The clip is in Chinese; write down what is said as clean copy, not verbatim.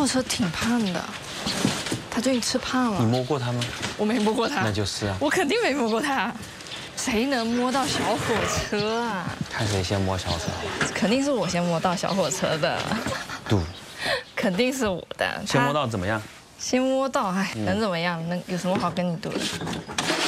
火车挺胖的，他最近吃胖了。 你摸过它吗？ 我没摸过它。 那就是啊。 我肯定没摸过它。谁能摸到小火车啊？ 看谁先摸小火车。 肯定是我先摸到小火车的。 赌。 肯定是我的。 先摸到怎么样？ 先摸到，哎，能怎么样？能有什么好跟你赌的？